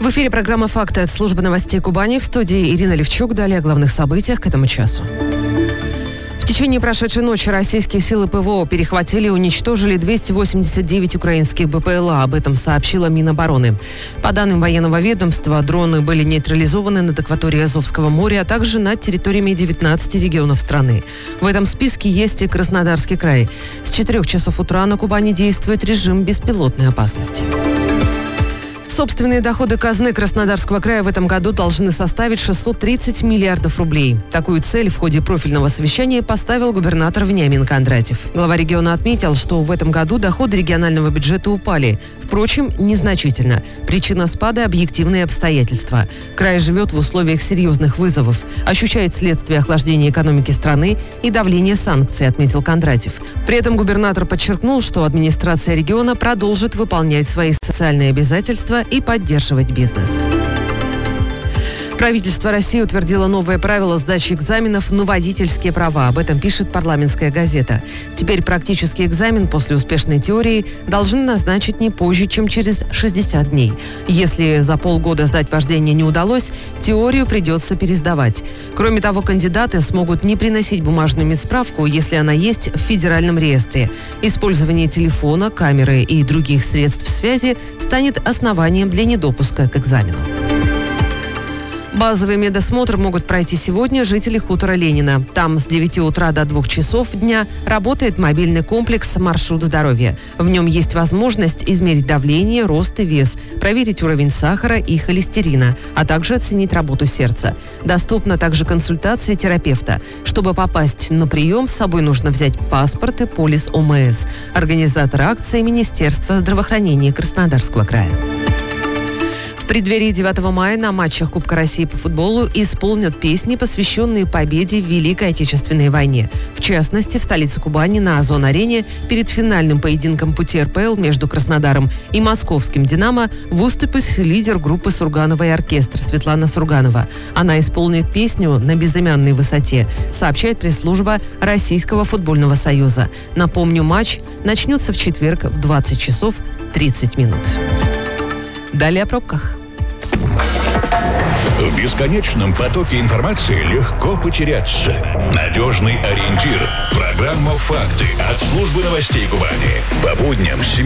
В эфире программа «Факты» от службы новостей Кубани. В студии Ирина Левчук. Далее о главных событиях к этому часу. В течение прошедшей ночи российские силы ПВО перехватили и уничтожили 289 украинских БПЛА. Об этом сообщила Минобороны. По данным военного ведомства, дроны были нейтрализованы над акваторией Азовского моря, а также над территориями 19 регионов страны. В этом списке есть и Краснодарский край. С 4 часов утра на Кубани действует режим беспилотной опасности. Собственные доходы казны Краснодарского края в этом году должны составить 630 миллиардов рублей. Такую цель в ходе профильного совещания поставил губернатор Вениамин Кондратьев. Глава региона отметил, что в этом году доходы регионального бюджета упали. Впрочем, незначительно. Причина спада – объективные обстоятельства. Край живет в условиях серьезных вызовов, ощущает следствие охлаждения экономики страны и давления санкций, отметил Кондратьев. При этом губернатор подчеркнул, что администрация региона продолжит выполнять свои социальные обязательства и поддерживать бизнес. Правительство России утвердило новое правило сдачи экзаменов на водительские права. Об этом пишет «Парламентская газета». Теперь практический экзамен после успешной теории должны назначить не позже, чем через 60 дней. Если за полгода сдать вождение не удалось, теорию придется пересдавать. Кроме того, кандидаты смогут не приносить бумажную медсправку, если она есть в федеральном реестре. Использование телефона, камеры и других средств связи станет основанием для недопуска к экзамену. Базовый медосмотр могут пройти сегодня жители хутора Ленина. Там с 9 утра до 2 часов дня работает мобильный комплекс «Маршрут здоровья». В нем есть возможность измерить давление, рост и вес, проверить уровень сахара и холестерина, а также оценить работу сердца. Доступна также консультация терапевта. Чтобы попасть на прием, с собой нужно взять паспорт и полис ОМС. Организатор акции – Министерство здравоохранения Краснодарского края. В преддверии 9 мая на матчах Кубка России по футболу исполнят песни, посвященные победе в Великой Отечественной войне. В частности, в столице Кубани на Озон-арене перед финальным поединком пути РПЛ между Краснодаром и московским «Динамо» выступит лидер группы «Сургановый оркестр» Светлана Сурганова. Она исполнит песню «На безымянной высоте», сообщает пресс-служба Российского футбольного союза. Напомню, матч начнется в четверг в 20 часов 30 минут. Далее о пробках. В бесконечном потоке информации легко потеряться. Надежный ориентир. Программа «Факты» от службы новостей Кубани. По будням